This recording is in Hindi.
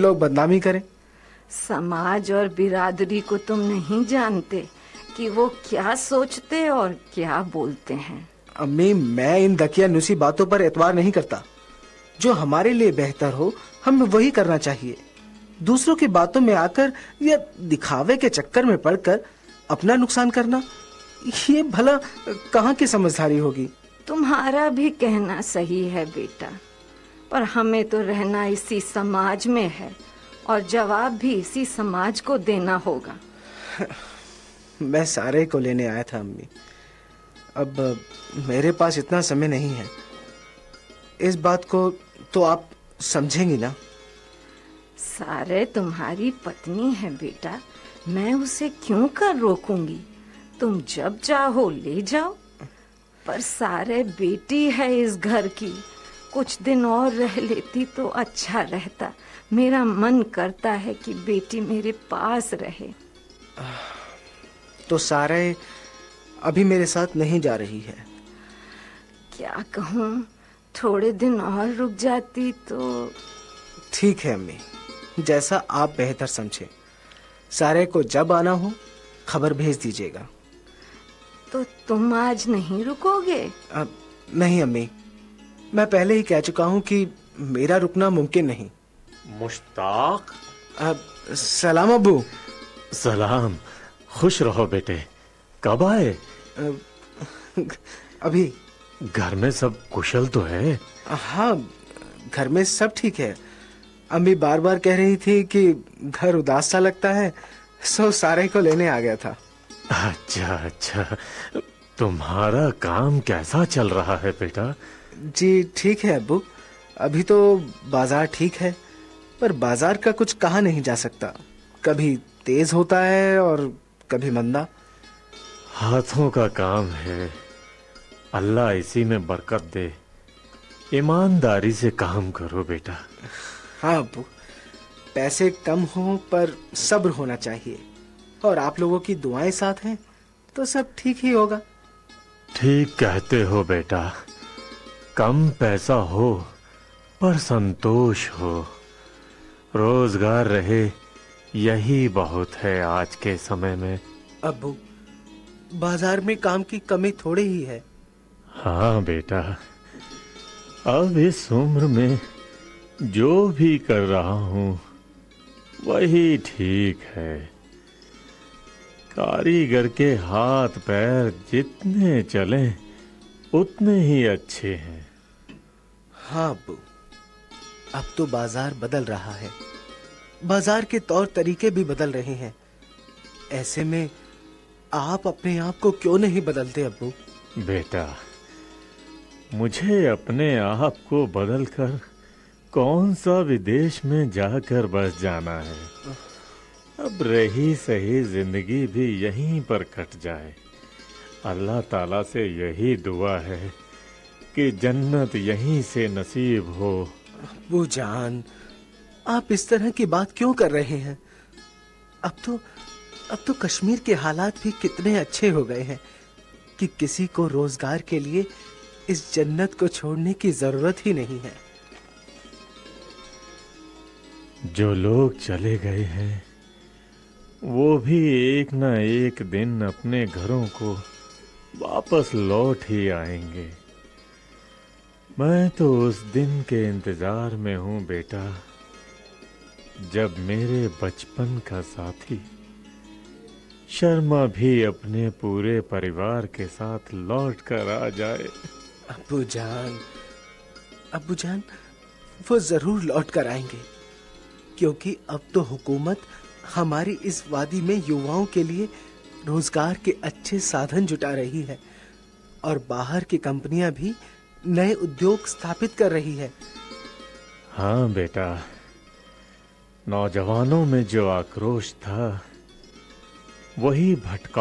लोग बदनामी करें। समाज और बिरादरी को तुम नहीं जानते कि वो क्या सोचते और क्या बोलते हैं। अम्मी, मैं इन दकियानुसी बातों पर एतबार नहीं करता। जो हमारे लिए बेहतर हो हमें वही करना चाहिए। दूसरों की बातों में आकर या दिखावे के चक्कर में पड़कर अपना नुकसान करना, ये भला कहाँ की समझदारी होगी। तुम्हारा भी कहना सही है बेटा, पर हमें तो रहना इसी समाज में है और जवाब भी इसी समाज को देना होगा। मैं सारे को लेने आया था अम्मी। अब मेरे पास इतना समय नहीं है। इस बात को तो आप समझेंगी ना। सारे तुम्हारी पत्नी है बेटा, मैं उसे क्यों कर रोकूंगी। तुम जब चाहो ले जाओ। पर सारे बेटी है इस घर की, कुछ दिन और रह लेती तो अच्छा रहता। मेरा मन करता है कि बेटी मेरे पास रहे। तो सारे अभी मेरे साथ नहीं जा रही है। क्या कहूँ, थोड़े दिन और रुक जाती तो। ठीक है अम्मी, जैसा आप बेहतर समझे। सारे को जब आना हो खबर भेज दीजिएगा। तो तुम आज नहीं रुकोगे? नहीं अम्मी, मैं पहले ही कह चुका हूँ कि मेरा रुकना मुमकिन नहीं। मुश्ताक। सलाम अब्बू। सलाम, खुश रहो बेटे। कब आए? अभी। घर में सब कुशल तो है? हाँ, घर में सब ठीक है। अम्मी बार बार कह रही थी कि घर उदास सा लगता है, सो सारे को लेने आ गया था। अच्छा अच्छा, तुम्हारा काम कैसा चल रहा है बेटा? जी ठीक है अब्बू, अभी तो बाजार ठीक है, पर बाजार का कुछ कहा नहीं जा सकता। कभी तेज होता है और कभी मंदा। हाथों का काम है, अल्लाह इसी में बरकत दे। ईमानदारी से काम करो बेटा। हाँ अब्बू, पैसे कम हो पर सब्र होना चाहिए, और आप लोगों की दुआएं साथ हैं तो सब ठीक ही होगा। ठीक कहते हो बेटा, कम पैसा हो पर संतोष हो, रोजगार रहे, यही बहुत है आज के समय में। अब्बू, बाजार में काम की कमी थोड़ी ही है। हाँ बेटा, अब इस उम्र में जो भी कर रहा हूँ वही ठीक है। कारीगर के हाथ पैर जितने चलें उतने ही अच्छे हैं। हाँ अब्बू, अब तो बाजार बदल रहा है, बाजार के तौर तरीके भी बदल रहे हैं। ऐसे में आप अपने आप को क्यों नहीं बदलते अब्बू? बेटा, मुझे अपने आप को बदलकर कौन सा विदेश में जाकर बस जाना है। अब रही सही जिंदगी भी यहीं पर कट जाए। अल्लाह ताला से यही दुआ है कि जन्नत यहीं से नसीब हो। अब्बू जान, आप इस तरह की बात क्यों कर रहे हैं? अब तो कश्मीर के हालात भी कितने अच्छे हो गए हैं कि किसी को रोजगार के लिए इस जन्नत को छोड़ने की जरूरत ही नहीं है। जो लोग चले गए हैं वो भी एक ना एक दिन अपने घरों को वापस लौट ही आएंगे। मैं तो उस दिन के इंतजार में हूँ बेटा, जब मेरे बचपन का साथी शर्मा भी अपने पूरे परिवार के साथ लौट कर आ जाए। अब्बू जान, वो जरूर लौट कर आएंगे, क्योंकि अब तो हुकूमत हमारी इस वादी में युवाओं के लिए रोजगार के अच्छे साधन जुटा रही है, और बाहर की कंपनियां भी नए उद्योग स्थापित कर रही है। हाँ बेटा, नौजवानों में जो आक्रोश था वही भटका